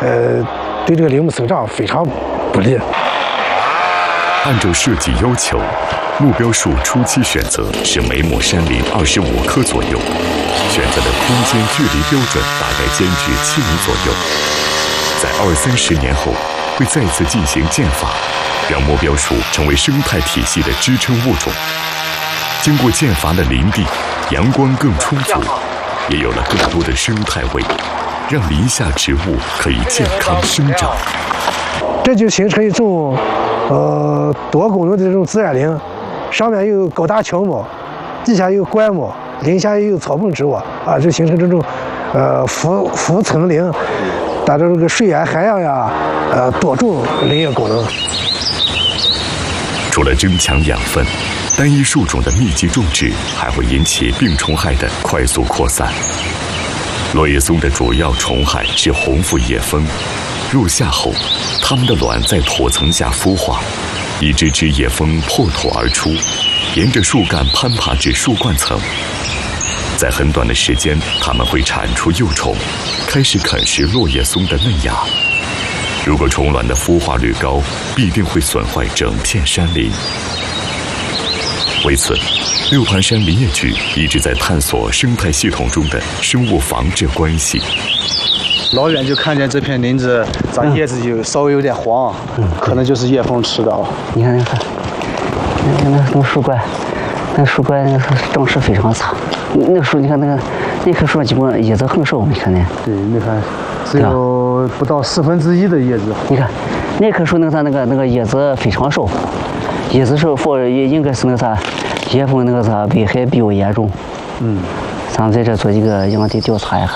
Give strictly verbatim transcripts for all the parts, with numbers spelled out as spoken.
呃，对这个林木生长非常不利。 按照设计要求，目标树初期选择是每亩山林二十五棵左右，选择的空间距离标准大概间距七米左右。在二三十年后，会再次进行间伐，让目标树成为生态体系的支撑物种。经过间伐的林地，阳光更充足，也有了更多的生态位，让林下植物可以健康生长。 这就形成一种呃多功能的这种自然林，上面有高大乔木，底下有灌木，林下也有草本植物啊，就形成这种呃扶扶层林，达到这个水源涵养呀，呃多种林业功能。 除了增强养分，单一树种的密集种植还会引起病虫害的快速扩散。落叶松的主要虫害是红腹野蜂，入夏后，它们的卵在土层下孵化，一只只野蜂破土而出，沿着树干攀爬至树冠层。在很短的时间，它们会产出幼虫，开始啃食落叶松的嫩芽。如果虫卵的孵化率高，必定会损坏整片山林。为此，六盘山林业局一直在探索生态系统中的生物防治关系。 老远就看见这片林子长叶子就稍微有点黄，嗯、可能就是叶蜂吃的啊。 你看，你看，你看那那个树冠，那个树冠那个长势非常差。那个树，你看那个那棵树基本上叶子很瘦，你看那。 对，你看，只有不到四分之一的叶子。 你看，那棵树那个啥，那个那个叶子非常瘦。叶子瘦，或者也应该是那个啥，野蜂那个啥危害比较严重。嗯，咱们在这做一个样地调查一下。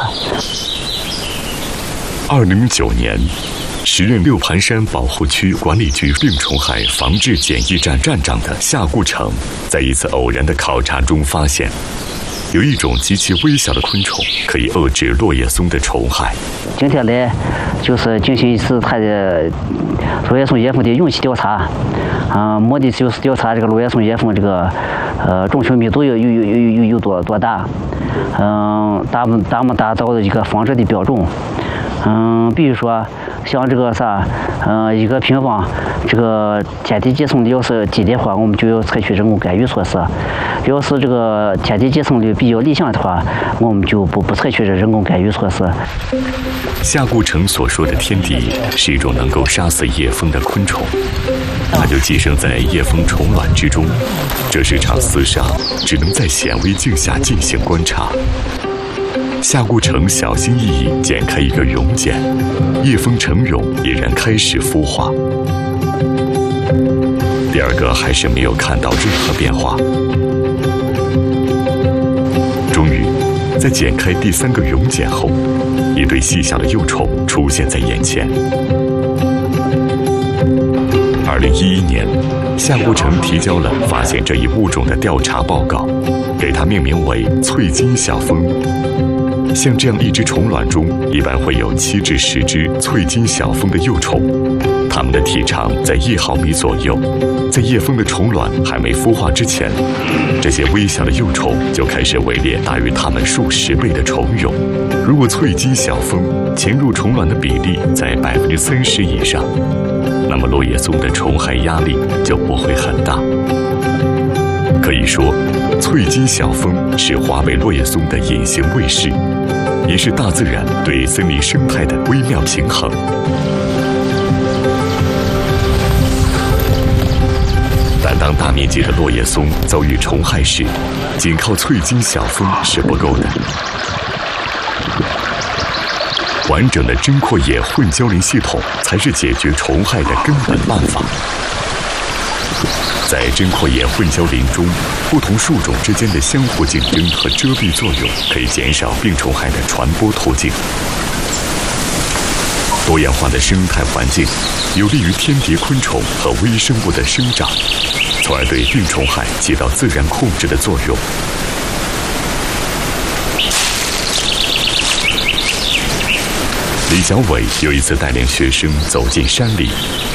二零零九年，时任六盘山保护区管理局病虫害防治检疫站站长的夏顾成，在一次偶然的考察中发现，有一种极其微小的昆虫可以遏制落叶松的虫害。 今天来就是进行一次它的落叶松野蜂的运气调查，啊、呃，目的就是调查这个落叶松野蜂这个呃种群密度有有有有有有多多大，嗯、呃，达不达不达到的一个防治的标准，嗯、呃，比如说像这个啥，嗯、呃，一个平方这个天敌寄生率要是低的话，我们就要采取人工干预措施；要是这个天敌寄生率比较理想的话，我们就不不采取这人工干预措施。 夏顾成所说的天敌是一种能够杀死叶蜂的昆虫，它就寄生在叶蜂虫卵之中。这是场厮杀，只能在显微镜下进行观察。夏顾成小心翼翼剪开一个蛹茧，叶蜂成蛹已然开始孵化。第二个还是没有看到任何变化。终于，在剪开第三个蛹茧后，一对细小的幼虫出现在眼前。二零一一年，夏顾成提交了发现这一物种的调查报告，给它命名为翠金小蜂。像这样一只虫卵中，一般会有七至十只翠金小蜂的幼虫，它们的体长在一毫米左右。在叶蜂的虫卵还没孵化之前，这些微小的幼虫就开始围猎大于它们数十倍的虫蛹。如果翠金小蜂潜入虫卵的比例在百分之三十以上，那么落叶松的虫害压力就不会很大。可以说，翠金小蜂是华北落叶松的隐形卫士，也是大自然对森林生态的微妙平衡。但当大面积的落叶松遭遇虫害时，仅靠翠金小蜂是不够的。完整的针阔叶混交林系统才是解决虫害的根本办法。在针阔叶混交林中，不同树种之间的相互竞争和遮蔽作用，可以减少病虫害的传播途径。多样化的生态环境有利于天敌昆虫和微生物的生长，从而对病虫害起到自然控制的作用。李小伟有一次带领学生走进山里，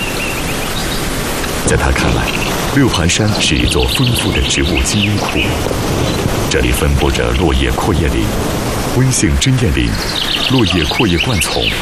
在他看来，六盘山是一座丰富的植物基因库，这里分布着落叶阔叶林、温性针叶林、落叶阔叶灌丛